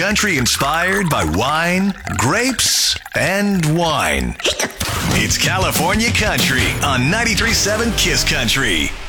country inspired by wine, grapes, and wine. It's California Country on 93.7 Kiss Country.